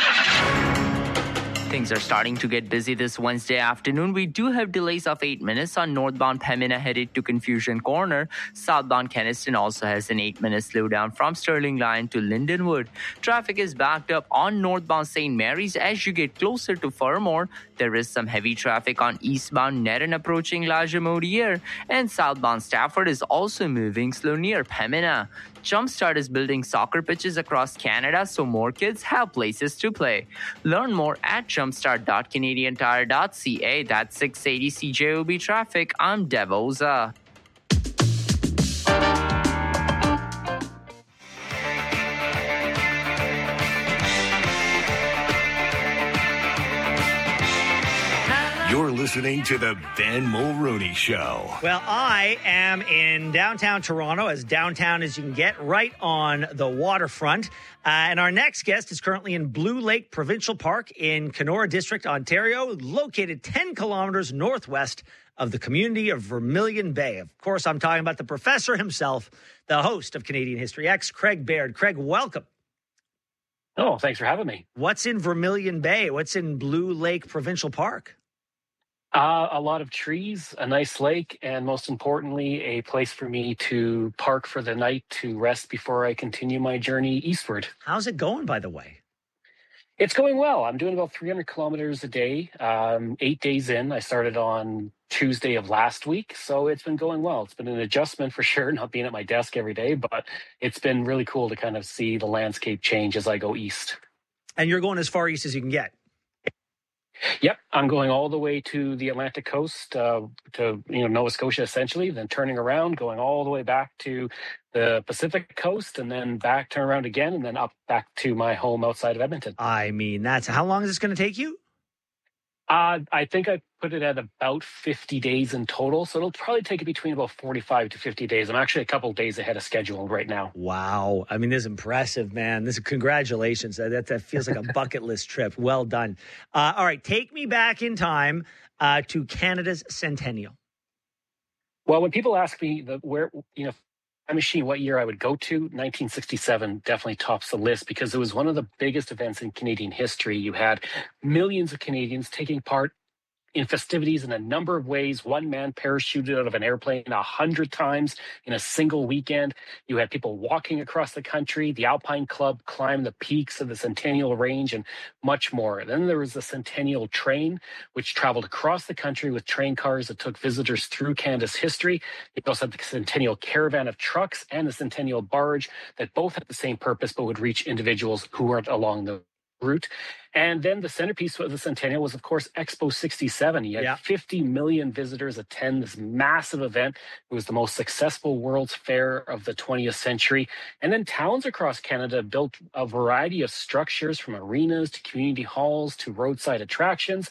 Things are starting to get busy this Wednesday afternoon. We do have delays of eight minutes on northbound Pembina headed to Confusion Corner. Southbound Kenniston also has an eight-minute slowdown from Sterling Line to Lindenwood. Traffic is backed up on northbound Saint Mary's as you get closer to Fermor. There is some heavy traffic on eastbound Nerin approaching La Jamodiere. And southbound Stafford is also moving slow near Pembina. Jumpstart is building soccer pitches across Canada so more kids have places to play. Learn more at jumpstart dot canadian tire dot c a. That's six eighty C J O B traffic. I'm Dev Oza. You're listening to the Ben Mulrooney Show. Well, I am in downtown Toronto, as downtown as you can get, right on the waterfront. Uh, and our next guest is currently in Blue Lake Provincial Park in Kenora District, Ontario, located ten kilometers northwest of the community of Vermilion Bay. Of course, I'm talking about the professor himself, the host of Canadian History X, Craig Baird. Craig, welcome. Oh, thanks for having me. What's in Vermilion Bay? What's in Blue Lake Provincial Park? Uh, a lot of trees, a nice lake, and most importantly, a place for me to park for the night to rest before I continue my journey eastward. How's it going, by the way? It's going well. I'm doing about three hundred kilometers a day, um, eight days in. I started on Tuesday of last week, so it's been going well. It's been an adjustment for sure, not being at my desk every day, but it's been really cool to kind of see the landscape change as I go east. And you're going as far east as you can get? Yep, I'm going all the way to the Atlantic coast, uh, to you know Nova Scotia, essentially. Then turning around, going all the way back to the Pacific coast, and then back, turn around again, and then up back to my home outside of Edmonton. I mean, that's how long is this going to take you? Uh, I think I put it at about fifty days in total, so it'll probably take it between about forty-five to fifty days. I'm actually a couple of days ahead of schedule right now. Wow. I mean, this is impressive, man. This is congratulations. That, that feels like a bucket list trip. Well done. Uh, all right, take me back in time uh, to Canada's centennial. Well, when people ask me the, where, you know, time machine, what year I would go to, nineteen sixty-seven definitely tops the list because it was one of the biggest events in Canadian history. You had millions of Canadians taking part in festivities in a number of ways. One man parachuted out of an airplane a hundred times in a single weekend. You had people walking across the country. The Alpine Club climbed the peaks of the Centennial Range and much more. Then there was the Centennial Train, which traveled across the country with train cars that took visitors through Canada's history. You also had the Centennial Caravan of trucks and the Centennial Barge that both had the same purpose but would reach individuals who weren't along the route. And then the centerpiece of the Centennial was, of course, Expo sixty-seven. You had yeah. fifty million visitors attend this massive event. It was the most successful World's Fair of the twentieth century. And then towns across Canada built a variety of structures, from arenas to community halls to roadside attractions.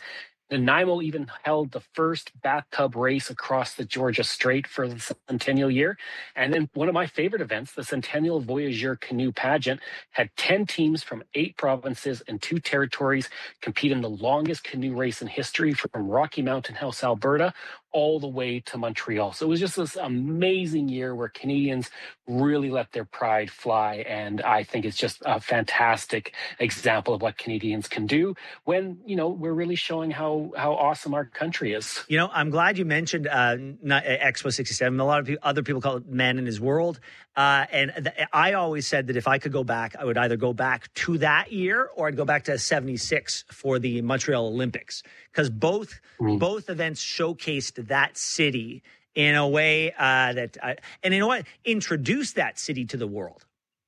Nanaimo even held the first bathtub race across the Georgia Strait for the centennial year. And then one of my favorite events, the Centennial Voyageur Canoe Pageant, had ten teams from eight provinces and two territories compete in the longest canoe race in history from Rocky Mountain House, Alberta, all the way to Montreal. So it was just this amazing year where Canadians really let their pride fly. And I think it's just a fantastic example of what Canadians can do when, you know, we're really showing how, how awesome our country is. You know, I'm glad you mentioned uh, Expo sixty-seven. A lot of people, other people call it Man in His World. Uh, and th- I always said that if I could go back, I would either go back to that year or I'd go back to seventy-six for the Montreal Olympics, because both mm. both events showcased that city in a way uh, that, uh, and you know what, introduced that city to the world.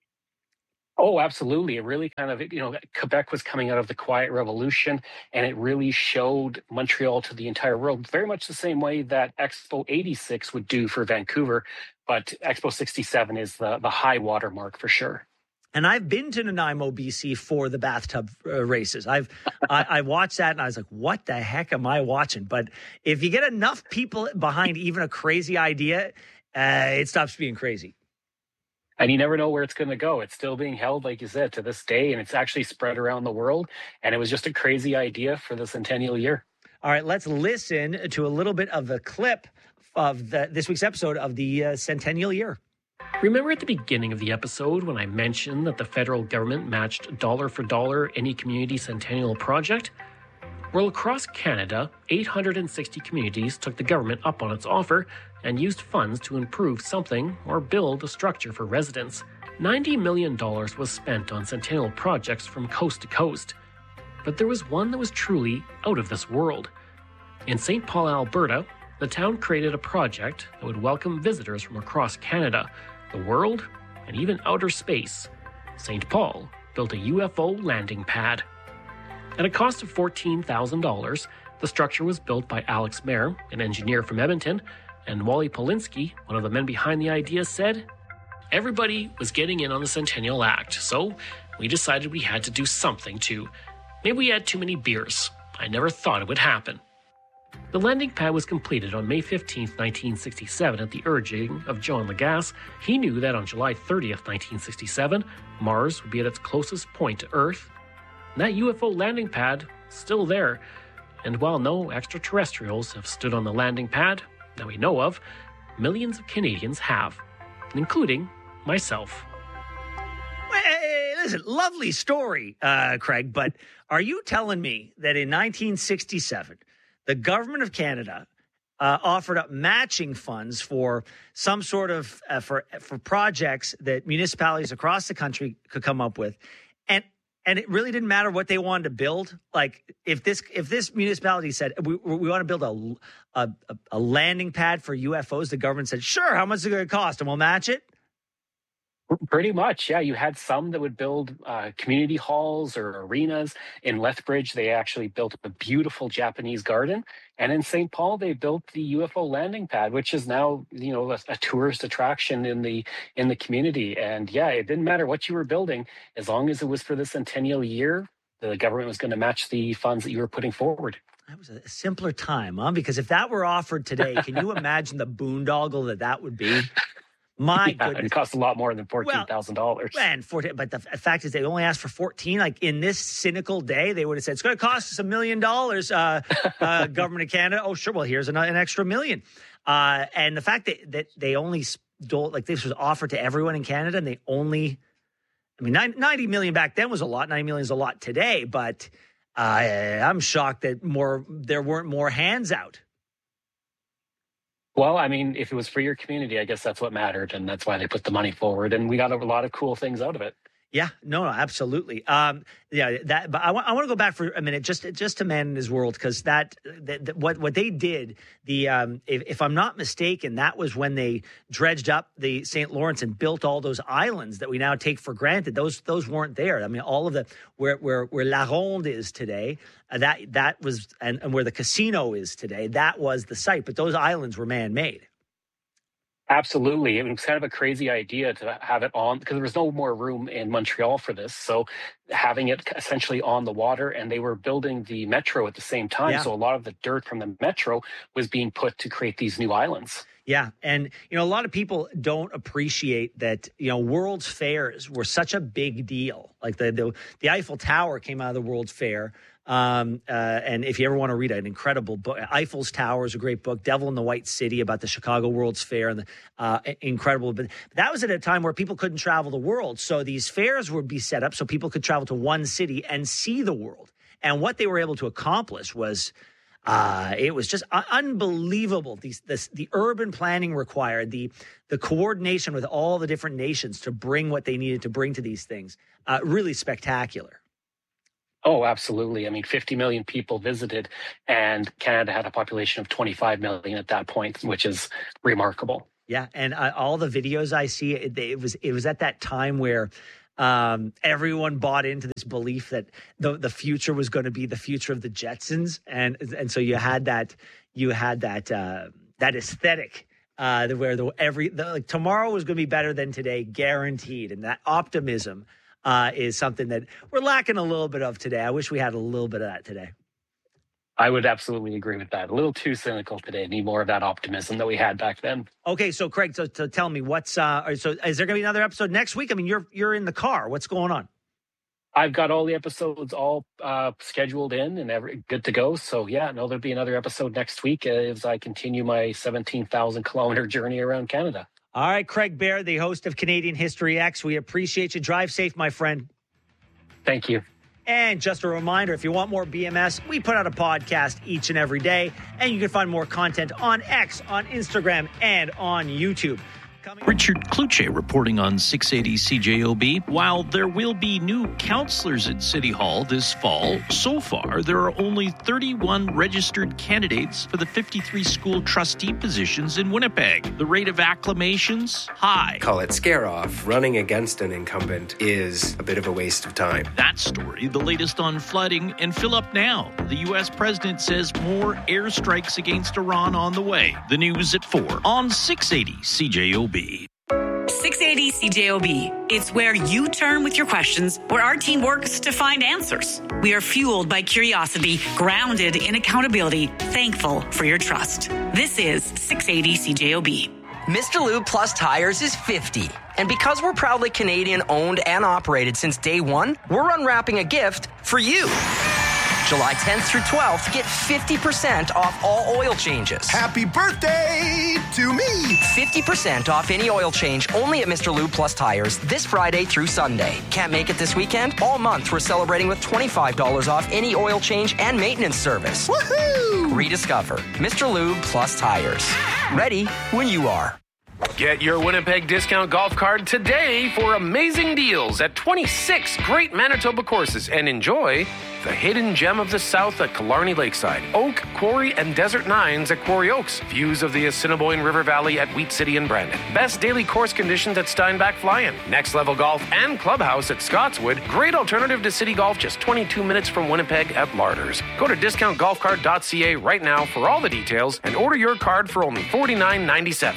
Oh, absolutely. It really kind of, you know, Quebec was coming out of the Quiet Revolution, and it really showed Montreal to the entire world, very much the same way that Expo eighty-six would do for Vancouver. But Expo sixty-seven is the, the high water mark for sure. And I've been to Nanaimo, B C for the bathtub uh, races. I've I, I watched that and I was like, what the heck am I watching? But if you get enough people behind even a crazy idea, uh, it stops being crazy. And you never know where it's going to go. It's still being held, like you said, to this day, and it's actually spread around the world. And it was just a crazy idea for the centennial year. All right, let's listen to a little bit of a clip of the, this week's episode of the uh, centennial year. Remember at the beginning of the episode when I mentioned that the federal government matched dollar for dollar any community centennial project? Well, across Canada, eight hundred sixty communities took the government up on its offer and used funds to improve something or build a structure for residents. ninety million dollars was spent on centennial projects from coast to coast. But there was one that was truly out of this world. In Saint Paul, Alberta, the town created a project that would welcome visitors from across Canada, the world, and even outer space. Saint Paul built a U F O landing pad. At a cost of fourteen thousand dollars, the structure was built by Alex Mayer, an engineer from Edmonton, and Wally Polinsky, one of the men behind the idea, said, "Everybody was getting in on the Centennial Act, so we decided we had to do something too. Maybe we had too many beers. I never thought it would happen." The landing pad was completed on May fifteenth, nineteen sixty-seven at the urging of John Lagasse. He knew that on July thirtieth, nineteen sixty-seven, Mars would be at its closest point to Earth. That U F O landing pad is still there, and while no extraterrestrials have stood on the landing pad that we know of, millions of Canadians have, including myself. Hey, listen, lovely story, uh, Craig, but are you telling me that in nineteen sixty-seven, the government of Canada uh, offered up matching funds for some sort of, uh, for, for projects that municipalities across the country could come up with, and And it really didn't matter what they wanted to build. Like if this if this municipality said we we want to build a a, a landing pad for U F Os, the government said, sure, how much is it going to cost, and we'll match it. Pretty much, yeah. You had some that would build uh, community halls or arenas. In Lethbridge, they actually built a beautiful Japanese garden. And in Saint Paul, they built the U F O landing pad, which is now, you know, a, a tourist attraction in the in the community. And yeah, it didn't matter what you were building, as long as it was for the centennial year, the government was going to match the funds that you were putting forward. That was a simpler time, huh? Because if that were offered today, can you imagine the boondoggle that that would be? My yeah, goodness. It costs a lot more than fourteen thousand dollars. Well, and fourteen, but the fact is they only asked for fourteen. Like in this cynical day, they would have said, it's going to cost us a million dollars, uh, uh, government of Canada. Oh, sure. Well, here's an, an extra million. Uh, and the fact that, that they only stole, like this was offered to everyone in Canada and they only, I mean, ninety million back then was a lot. ninety million is a lot today, but uh, I'm shocked that more, there weren't more hands out. Well, I mean, if it was for your community, I guess that's what mattered, and that's why they put the money forward, and we got a lot of cool things out of it. Yeah, no, no, absolutely. Um, yeah, that. But I want, I want to go back for a minute, just, just to Man in His World, because that, that, that, what, what they did. The, um, if, if I'm not mistaken, that was when they dredged up the Saint Lawrence and built all those islands that we now take for granted. Those, those weren't there. I mean, all of the where, where, where La Ronde is today, uh, that, that was, and, and where the casino is today, that was the site. But those islands were man-made. Absolutely. It was kind of a crazy idea to have it on because there was no more room in Montreal for this. So having it essentially on the water, and they were building the metro at the same time. Yeah. So a lot of the dirt from the metro was being put to create these new islands. Yeah. And, you know, a lot of people don't appreciate that, you know, World's Fairs were such a big deal. Like the the, the Eiffel Tower came out of the World's Fair. Um, uh, and if you ever want to read an incredible book, Eiffel's Tower is a great book. Devil in the White City about the Chicago World's Fair, and the uh, incredible. But that was at a time where people couldn't travel the world. So these fairs would be set up so people could travel to one city and see the world. And what they were able to accomplish was, uh, it was just unbelievable. These, this, the urban planning required, the, the coordination with all the different nations to bring what they needed to bring to these things. Uh, really spectacular. Oh, absolutely. I mean, fifty million people visited, and Canada had a population of twenty-five million at that point, which is remarkable. Yeah, and uh, all the videos I see, it, it was it was at that time where um, everyone bought into this belief that the the future was going to be the future of the Jetsons, and and so you had that you had that uh, that aesthetic uh, where the every the, like tomorrow was going to be better than today, guaranteed, and that optimism. Uh, is something that we're lacking a little bit of today. I wish we had a little bit of that today. I would absolutely agree with that. A little too cynical today. Need more of that optimism that we had back then. Okay, so Craig, so, so tell me what's uh, so is there going to be another episode next week? I mean, you're you're in the car. What's going on? I've got all the episodes all uh, scheduled in and every, good to go. So yeah, no, there'll be another episode next week as I continue my seventeen thousand kilometer journey around Canada. All right, Craig Bair, the host of Canadian History X. We appreciate you. Drive safe, my friend. Thank you. And just a reminder, if you want more B M S, we put out a podcast each and every day. And you can find more content on X, on Instagram, and on YouTube. Richard Kluche reporting on six eighty C J O B. While there will be new councillors at City Hall this fall, so far there are only thirty-one registered candidates for the fifty-three school trustee positions in Winnipeg. The rate of acclamations, high. Call it scare off. Running against an incumbent is a bit of a waste of time. That story, the latest on flooding, and fill up now. The U S president says more airstrikes against Iran on the way. The news at four on six eighty C J O B. six eighty C J O B. It's where you turn with your questions, where our team works to find answers. We are fueled by curiosity, grounded in accountability, thankful for your trust. This is six eighty C J O B. Mister Lube Plus Tires is fifty. And because we're proudly Canadian owned and operated since day one, we're unwrapping a gift for you. July tenth through twelfth, get fifty percent off all oil changes. Happy birthday to me! fifty percent off any oil change only at Mister Lube Plus Tires this Friday through Sunday. Can't make it this weekend? All month we're celebrating with twenty-five dollars off any oil change and maintenance service. Woohoo! Rediscover Mister Lube Plus Tires. Ready when you are. Get your Winnipeg discount golf card today for amazing deals at twenty-six great Manitoba courses, and enjoy the hidden gem of the South at Killarney Lakeside, Oak, Quarry, and Desert Nines at Quarry Oaks, views of the Assiniboine River Valley at Wheat City and Brandon, best daily course conditions at Steinbach Fly-In, Next Level Golf and Clubhouse at Scotswood, great alternative to City Golf just twenty-two minutes from Winnipeg at Larders. Go to discount golf card dot c a right now for all the details and order your card for only forty-nine ninety-seven.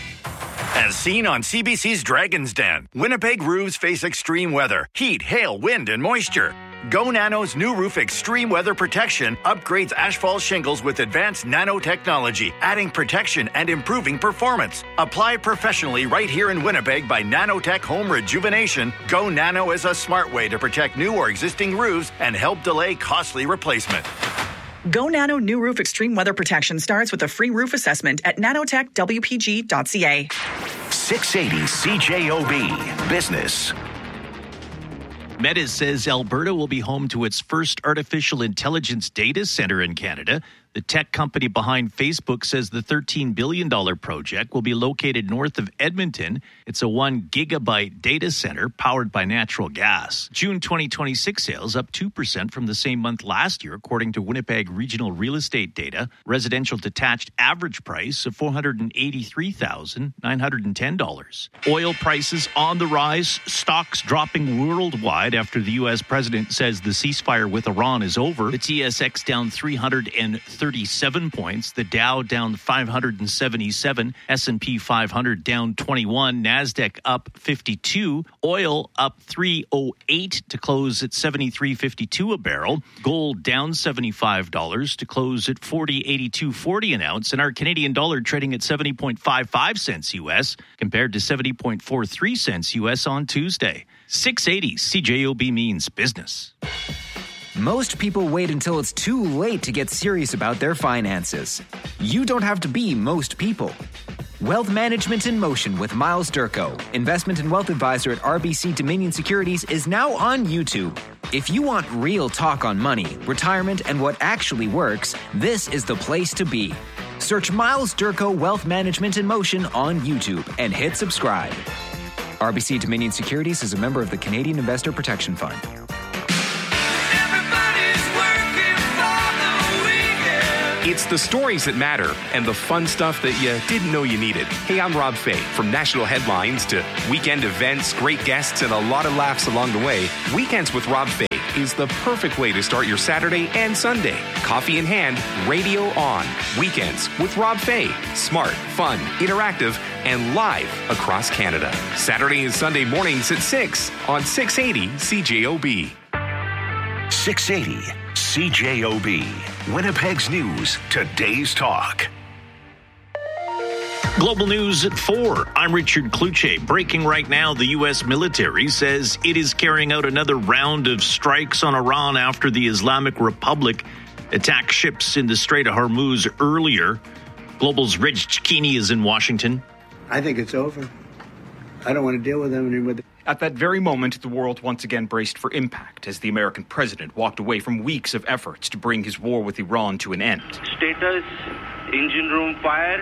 As seen on C B C's Dragon's Den, Winnipeg roofs face extreme weather, heat, hail, wind, and moisture. Go Nano's new roof extreme weather protection upgrades asphalt shingles with advanced nanotechnology, adding protection and improving performance. Apply professionally right here in Winnipeg by Nanotech Home Rejuvenation. Go Nano is a smart way to protect new or existing roofs and help delay costly replacement. Go Nano New Roof Extreme Weather Protection starts with a free roof assessment at nanotech w p g dot c a. six eighty C J O B Business. Meta says Alberta will be home to its first artificial intelligence data center in Canada. The tech company behind Facebook says the thirteen billion dollars project will be located north of Edmonton. It's a one gigabyte data center powered by natural gas. June twenty twenty-six sales up two percent from the same month last year, according to Winnipeg Regional Real Estate data. Residential detached average price of four hundred eighty-three thousand nine hundred ten dollars. Oil prices on the rise, stocks dropping worldwide after the U S president says the ceasefire with Iran is over. The T S X down three hundred thirty thirty-seven points. The Dow down five hundred seventy-seven. S and P five hundred down twenty-one. NASDAQ up fifty-two. Oil up three oh eight to close at seventy-three fifty-two a barrel. Gold down seventy-five dollars to close at forty eighty-two forty an ounce. And our Canadian dollar trading at seventy point five five cents U S compared to seventy point four three cents U S on Tuesday. six eighty C J O B means business. Most people wait until it's too late to get serious about their finances. You don't have to be most people. Wealth Management in Motion with Miles Durko, investment and wealth advisor at R B C Dominion Securities, is now on YouTube. If you want real talk on money, retirement, and what actually works, this is the place to be. Search Miles Durko Wealth Management in Motion on YouTube and hit subscribe. R B C Dominion Securities is a member of the Canadian Investor Protection Fund. It's the stories that matter and the fun stuff that you didn't know you needed. Hey, I'm Rob Fay. From national headlines to weekend events, great guests, and a lot of laughs along the way, Weekends with Rob Fay is the perfect way to start your Saturday and Sunday. Coffee in hand, radio on. Weekends with Rob Fay. Smart, fun, interactive, and live across Canada. Saturday and Sunday mornings at six on six eighty C J O B. six eighty C J O B. Winnipeg's news, today's talk. Global News at four. I'm Richard Kluche. Breaking right now, the U S military says it is carrying out another round of strikes on Iran after the Islamic Republic attacked ships in the Strait of Hormuz earlier. Global's Rich Cicchini is in Washington. I think it's over. I don't want to deal with them anymore. At that very moment, the world once again braced for impact as the American president walked away from weeks of efforts to bring his war with Iran to an end. Status, engine room fire,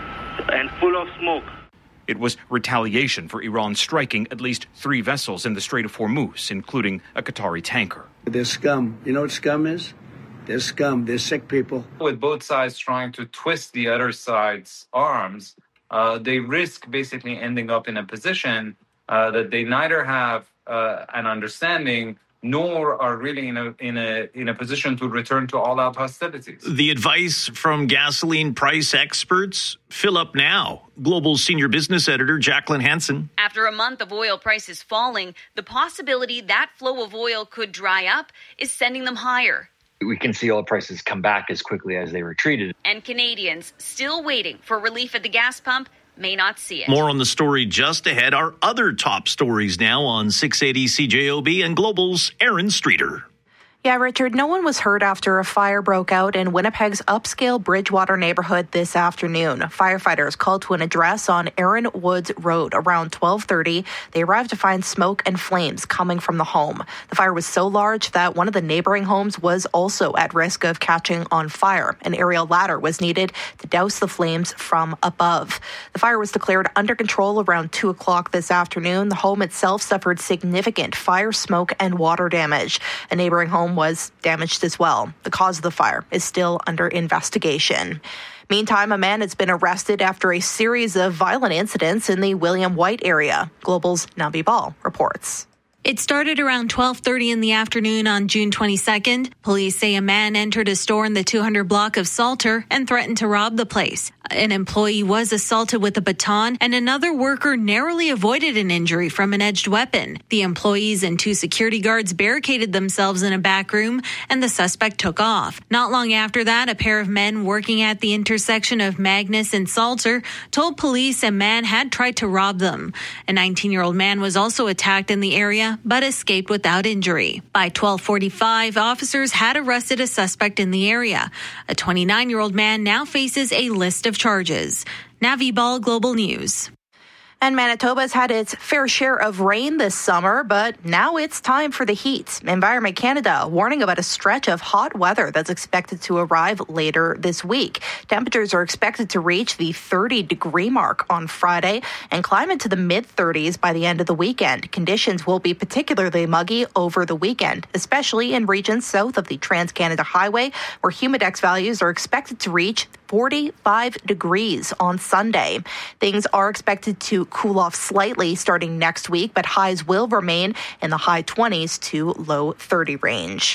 and full of smoke. It was retaliation for Iran striking at least three vessels in the Strait of Hormuz, including a Qatari tanker. They're scum. You know what scum is? They're scum. They're sick people. With both sides trying to twist the other side's arms, uh, they risk basically ending up in a position Uh, that they neither have uh, an understanding nor are really in a in a in a position to return to all-out hostilities. The advice from gasoline price experts: fill up now. Global senior business editor Jacqueline Hansen. After a month of oil prices falling, the possibility that flow of oil could dry up is sending them higher. We can see oil prices come back as quickly as they retreated. And Canadians still waiting for relief at the gas pump may not see it. More on the story just ahead. Our other top stories now on six eighty C J O B and Global's Aaron Streeter. Yeah, Richard, no one was hurt after a fire broke out in Winnipeg's upscale Bridgewater neighborhood this afternoon. Firefighters called to an address on Aaron Woods Road around twelve thirty. They arrived to find smoke and flames coming from the home. The fire was so large that one of the neighboring homes was also at risk of catching on fire. An aerial ladder was needed to douse the flames from above. The fire was declared under control around two o'clock this afternoon. The home itself suffered significant fire, smoke, and water damage. A neighboring home was damaged as well. The cause of the fire is still under investigation. Meantime, a man has been arrested after a series of violent incidents in the William White area. Global's Navi Ball reports. It started around twelve thirty in the afternoon on June twenty-second. Police say a man entered a store in the two hundred block of Salter and threatened to rob the place. An employee was assaulted with a baton, and another worker narrowly avoided an injury from an edged weapon. The employees and two security guards barricaded themselves in a back room, and the suspect took off. Not long after that, a pair of men working at the intersection of Magnus and Salter told police a man had tried to rob them. A nineteen-year-old man was also attacked in the area, but escaped without injury. By twelve forty-five, officers had arrested a suspect in the area. A twenty-nine-year-old man now faces a list of charges. Navi Ball, Global News. And Manitoba's had its fair share of rain this summer, but now it's time for the heat. Environment Canada warning about a stretch of hot weather that's expected to arrive later this week. Temperatures are expected to reach the thirty-degree mark on Friday and climb into the mid-thirties by the end of the weekend. Conditions will be particularly muggy over the weekend, especially in regions south of the Trans-Canada Highway, where humidex values are expected to reach forty-five degrees on Sunday. Things are expected to cool off slightly starting next week, but highs will remain in the high twenties to low thirty range.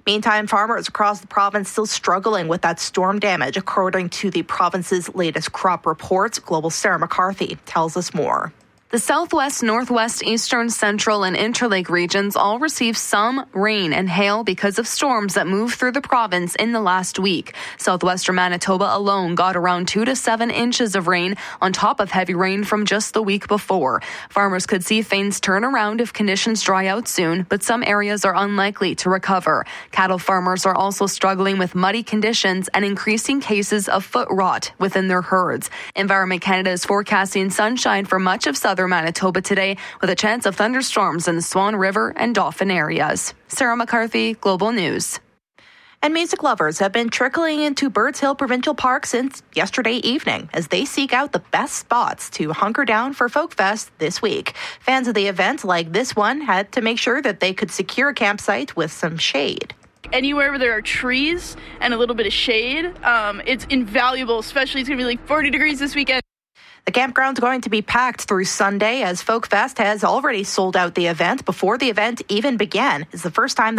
Meantime, farmers across the province still struggling with that storm damage, according to the province's latest crop reports. Global's Sarah McCarthy tells us more. The southwest, northwest, eastern, central, and interlake regions all received some rain and hail because of storms that moved through the province in the last week. Southwestern Manitoba alone got around two to seven inches of rain on top of heavy rain from just the week before. Farmers could see things turn around if conditions dry out soon, but some areas are unlikely to recover. Cattle farmers are also struggling with muddy conditions and increasing cases of foot rot within their herds. Environment Canada is forecasting sunshine for much of southern Manitoba today, with a chance of thunderstorms in the Swan River and Dauphin areas. Sarah McCarthy, Global News. And music lovers have been trickling into Birds Hill Provincial Park since yesterday evening as they seek out the best spots to hunker down for Folkfest this week. Fans of the event, like this one, had to make sure that they could secure a campsite with some shade. Anywhere where there are trees and a little bit of shade, um, it's invaluable, especially it's going to be like forty degrees this weekend. The campground's going to be packed through Sunday as Folkfest has already sold out the event before the event even began. It's the first time that